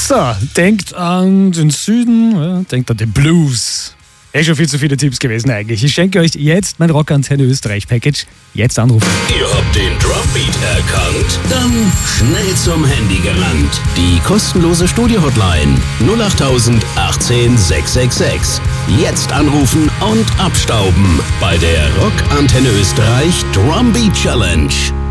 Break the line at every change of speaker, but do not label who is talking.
So, denkt an den Süden, ja, denkt an den Blues. Schon viel zu viele Tipps gewesen eigentlich. Ich schenke euch jetzt mein Rockantenne Österreich Package. Jetzt anrufen.
Ihr habt den Drumbeat erkannt? Dann schnell zum Handy gerannt. Die kostenlose Studio-Hotline 08000 18 666. Jetzt anrufen und abstauben bei der Rockantenne Österreich Drumbeat Challenge.